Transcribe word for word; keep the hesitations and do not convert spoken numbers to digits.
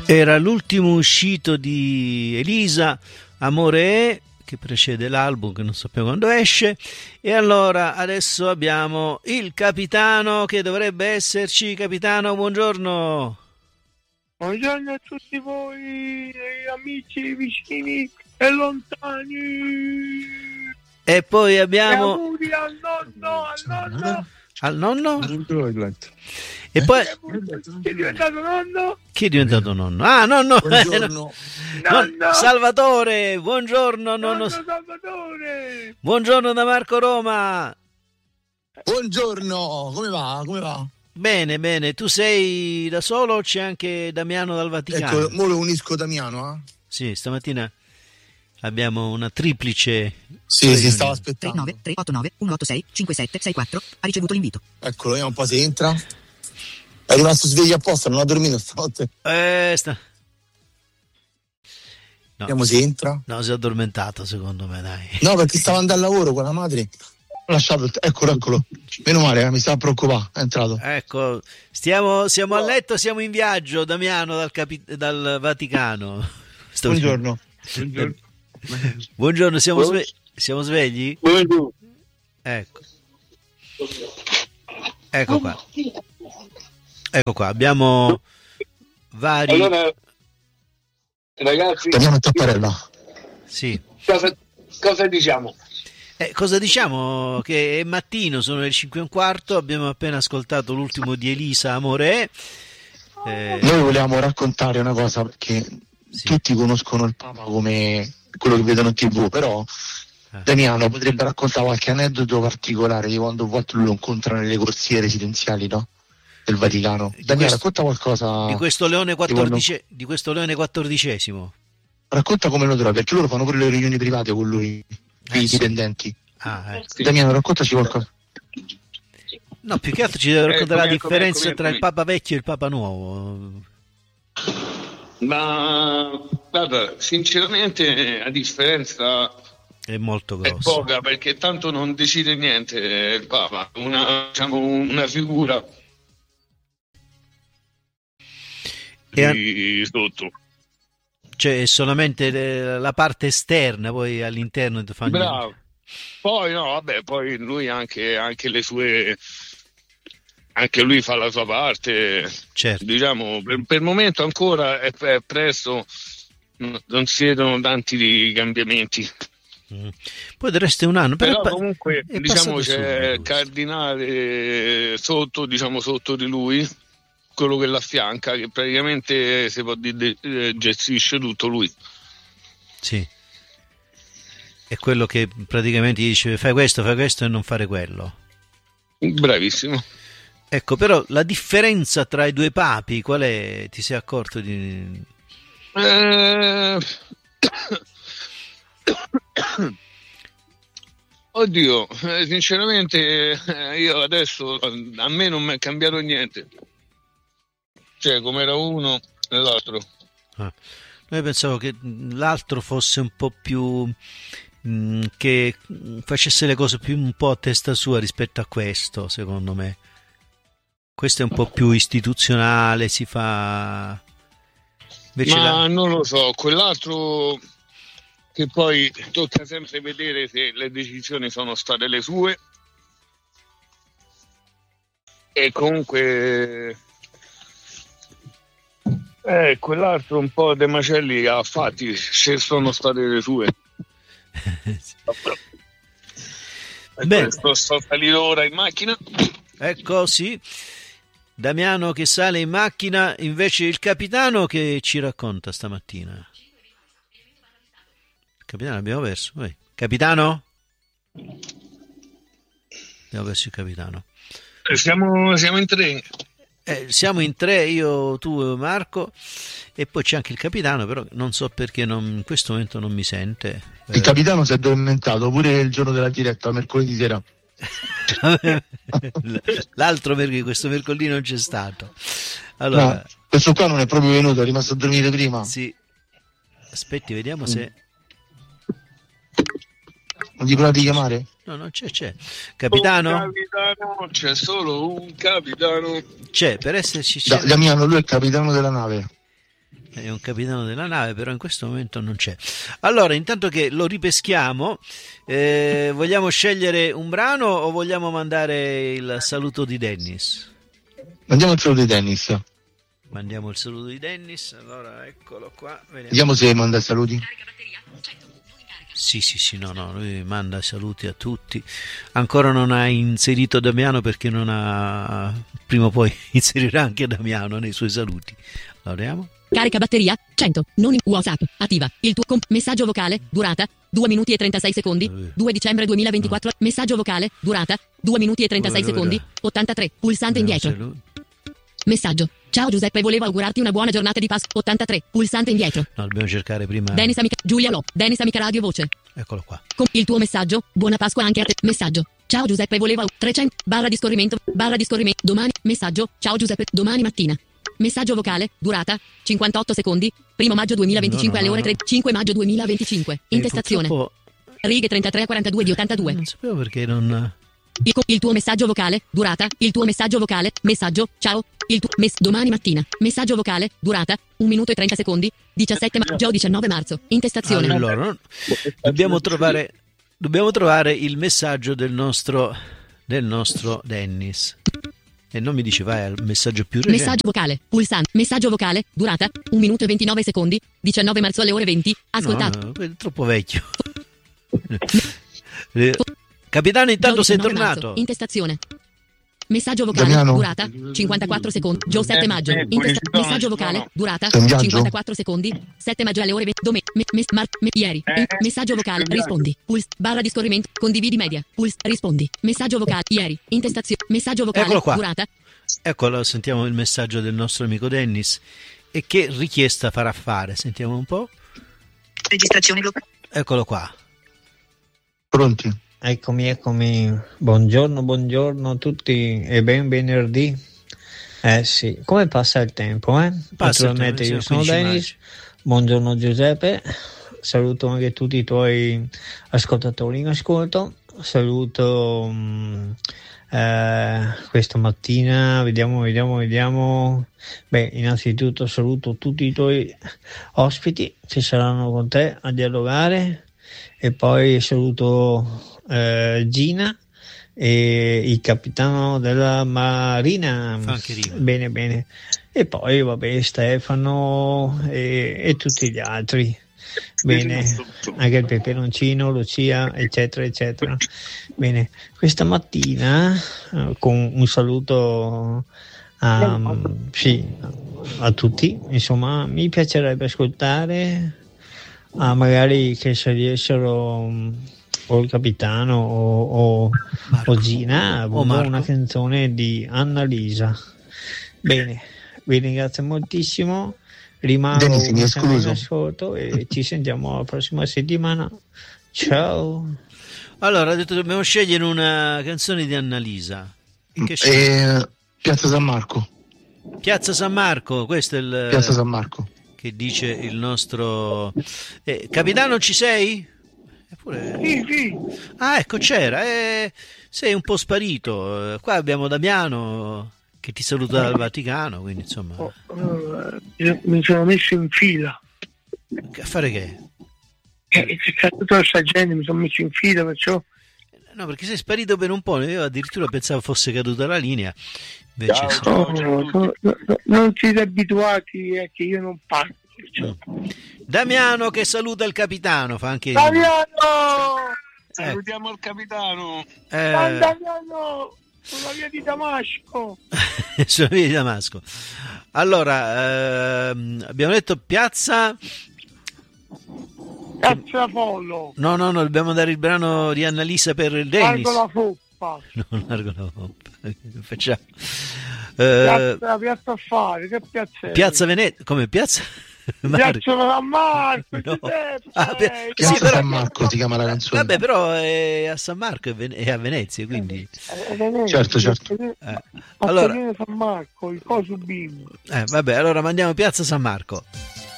Era l'ultimo uscito di Elisa, Amore è, che precede l'album che non sappiamo quando esce. E allora adesso abbiamo il capitano che dovrebbe esserci. Capitano, buongiorno. Buongiorno a tutti voi, amici vicini e lontani. E poi abbiamo... E auguri al nonno, al nonno. Al nonno? E eh? Poi chi è diventato nonno? Chi è diventato nonno? Ah, nonno. Buongiorno. Nonno. Salvatore, buongiorno nonno. Nonno Salvatore. Buongiorno da Marco Roma. Buongiorno, come va? Come va? Bene, bene. Tu sei da solo o c'è anche Damiano dal Vaticano? Ecco, mo lo unisco Damiano, eh? Sì, stamattina abbiamo una triplice. Sì, si stava aspettando. tre nove tre otto nove uno otto sei cinque sette sei quattro. Ha ricevuto l'invito. Eccolo, vediamo un po' se entra. È rimasto sveglio apposta, non ha dormito stanotte. Eh, sta... No. Vediamo se entra. No, si è addormentato secondo me, dai. No, perché stava andando al lavoro con la madre. Ho lasciato il t- eccolo, eccolo. Meno male, eh, mi stava preoccupando, è entrato. Ecco, stiamo, siamo a letto, siamo in viaggio, Damiano, dal, capi- dal Vaticano. Sto Buongiorno. Buongiorno. Buongiorno, siamo, sve- siamo svegli? Buongiorno. Ecco. Ecco qua. Ecco qua, abbiamo vari... Allora, ragazzi, Damiano tapparella. Sì. Cosa, cosa diciamo? Eh, cosa diciamo? Che è mattino, sono le cinque e un quarto, abbiamo appena ascoltato l'ultimo di Elisa, Amore. Eh... Noi volevamo raccontare una cosa, perché sì, tutti conoscono il Papa come quello che vedono in tv, però ah. Damiano potrebbe raccontare qualche aneddoto particolare di quando a volte lui lo incontra nelle corsie residenziali, no? Del Vaticano. Di Daniele, questo, racconta qualcosa di questo Leone quattordicesimo, quando... di questo Leone quattordicesimo. Racconta come lo trovi, perché loro fanno pure le riunioni private con lui, eh, i sì. dipendenti. Ah, eh. Damiano, raccontaci qualcosa. No, più che altro ci deve raccontare eh, la differenza com'è, com'è, tra com'è. il Papa vecchio e il Papa nuovo. Ma guarda, sinceramente la differenza È molto è grossa. poca, perché tanto non decide niente il Papa, una, diciamo, una figura E di sotto. Cioè è solamente le- la parte esterna, poi all'interno ti fa niente. Bravo. Poi no, vabbè, poi lui anche, anche le sue, anche lui fa la sua parte. Certo. Diciamo, per, per il momento ancora è, è presto, n- non si vedono tanti cambiamenti. Mm. Poi del resto è un anno, però, Però è pa- comunque è diciamo passato c'è subito il cardinale sotto, diciamo sotto di lui, quello che l'affianca, che praticamente si può dire eh, gestisce tutto lui. Sì. È quello che praticamente gli dice fai questo, fai questo e non fare quello. Bravissimo. Ecco, però la differenza tra i due papi qual è? Ti sei accorto di... Eh... Oddio, eh, sinceramente eh, io adesso a me non mi è cambiato niente. Cioè, come era uno e l'altro. Ah. Noi pensavo che l'altro fosse un po' più mh, che facesse le cose più un po' a testa sua rispetto a questo, secondo me. Questo è un po' più istituzionale, si fa invece Ma la... non lo so, quell'altro che poi tocca sempre vedere se le decisioni sono state le sue, e comunque eh, quell'altro un po' dei macelli ha fatti se sono state le sue. Beh, sto, sto salito ora in macchina. ecco, sì. Damiano che sale in macchina, invece il capitano che ci racconta stamattina. Capitano abbiamo perso. Vai. Capitano? Abbiamo perso il capitano. Siamo, siamo in tre. Eh, siamo in tre, io, tu e Marco, e poi c'è anche il capitano, però non so perché non, in questo momento non mi sente. Il capitano si è addormentato pure il giorno della diretta, mercoledì sera. L'altro perché questo mercoledì non c'è stato. Allora, no, questo qua non è proprio venuto, è rimasto a dormire prima. Sì. Aspetti, vediamo mm. se... Non ti provi a chiamare? No, non c'è, c'è. Capitano? Un capitano, c'è solo un capitano. C'è, per esserci c'è. Da, Damiano, lui è il capitano della nave. è un capitano della nave, però in questo momento non c'è. Allora, intanto che lo ripeschiamo, eh, vogliamo scegliere un brano o vogliamo mandare il saluto di Dennis? Mandiamo il saluto di Dennis. Mandiamo il saluto di Dennis, allora eccolo qua. Vediamo, vediamo se manda saluti. Sì, sì, sì, no, no, lui manda saluti a tutti. Ancora non ha inserito Damiano perché non ha... Prima o poi inserirà anche Damiano nei suoi saluti. Lavoriamo. Carica batteria, cento, non in WhatsApp, attiva, il tuo comp- messaggio vocale, durata, due minuti e trentasei secondi, due dicembre duemilaventiquattro, no. Messaggio vocale, durata, due minuti e trentasei dove, secondi, dove, dove? ottantatré, pulsante indietro. Messaggio. Ciao Giuseppe, volevo augurarti una buona giornata di Pasqua. ottantatré, pulsante indietro. No, dobbiamo cercare prima. Dennis Amica, Giulia Lo, Dennis Amica Radio Voce. Eccolo qua. Con il tuo messaggio, buona Pasqua anche a te. Messaggio. Ciao Giuseppe, volevo trecento, barra di scorrimento, barra di scorrimento, domani, messaggio, ciao Giuseppe, domani mattina. Messaggio vocale, durata, cinquantotto secondi, primo maggio duemilaventicinque no, no, alle ore no, no. tre, cinque maggio duemilaventicinque. Intestazione. Purtroppo... Righe trentatré quarantadue di ottantadue. Non sapevo perché non... Il, il tuo messaggio vocale, durata, il tuo messaggio vocale, messaggio, ciao, il tuo, mes, domani mattina, messaggio vocale, durata, un minuto e trenta secondi, diciassette maggio, diciannove marzo, intestazione. Allora, no, dobbiamo trovare, dobbiamo trovare il messaggio del nostro, del nostro Dennis. E non mi dice vai al messaggio più recente. Messaggio vocale, pulsante, messaggio vocale, durata, un minuto e ventinove secondi, diciannove marzo alle ore venti, ascoltato. No, no, è troppo vecchio. Capitano, intanto sei tornato. Marzo, intestazione. Messaggio vocale, Damiano. Durata, cinquantaquattro secondi. Gio sette maggio. Intesta- messaggio vocale, durata, cinquantaquattro secondi. sette maggio alle ore venti. Dome, me, me, mar, me, ieri. In, messaggio vocale, rispondi. Pulse, barra di scorrimento, condividi media. Pulse, rispondi. Messaggio vocale, ieri. Intestazione. Messaggio vocale, eccolo qua. Durata. Eccolo, sentiamo il messaggio del nostro amico Dennis. E che richiesta farà fare? Sentiamo un po'. Registrazione locale. Eccolo qua. Pronti? Eccomi, eccomi, buongiorno, buongiorno a tutti e ben venerdì. Eh sì, come passa il tempo, eh? Passa Naturalmente il tempo, io sono Dennis, buongiorno Giuseppe, saluto anche tutti i tuoi ascoltatori in ascolto, saluto mh, eh, questa mattina, vediamo, vediamo, vediamo, beh, innanzitutto saluto tutti i tuoi ospiti che saranno con te a dialogare e poi saluto... Uh, Gina e il capitano della Marina. Fancherino. Bene, bene. E poi vabbè Stefano e, e tutti gli altri. Bene, anche il peperoncino, Lucia, eccetera, eccetera. Bene, questa mattina uh, con un saluto a, sì, a tutti, insomma, mi piacerebbe ascoltare uh, magari che se riescero o il capitano o, o, o Gina o una canzone di Annalisa. Bene, vi ringrazio moltissimo, rimango in ascolto e ci sentiamo la prossima settimana. Ciao. Allora, ho detto dobbiamo scegliere una canzone di Annalisa. Che eh, Piazza San Marco. Piazza San Marco, questo è il Piazza San Marco che dice il nostro eh, capitano, ci sei? Eppure... Sì, sì. Ah, ecco, c'era. Eh, sei un po' sparito. Qua abbiamo Damiano che ti saluta dal Vaticano, quindi insomma. Oh, uh, mi sono messo in fila. A fare che? Eh, c'è caduta questa gente, mi sono messo in fila, perciò. No, perché sei sparito per un po'. Io addirittura pensavo fosse caduta la linea. Invece ciao, sì. no, no, no, non siete abituati a che io non parlo. Mm. Damiano che saluta il capitano, fa anche Damiano! Salutiamo il capitano. Eh... Damiano! Sulla via di Damasco. Sulla via di Damasco. Allora, ehm, abbiamo detto piazza Piazza Follo. No, no, no, dobbiamo dare il brano di Annalisa per il Dennis. Largo la Foppa. No, largo la Foppa. Facciamo. Piazza, piazza Affari, che piazza è? Piazza Venezia, come piazza? Piazza San Marco, no. Giuseppe, Ah, pi- Piazza sì, però... San Marco si chiama la canzone. Vabbè, però è a San Marco e Ven- a Venezia, quindi eh, Venezia, certo, certo. Eh. Allora, San Marco, il coso bimbo. Eh, vabbè, allora mandiamo Piazza San Marco.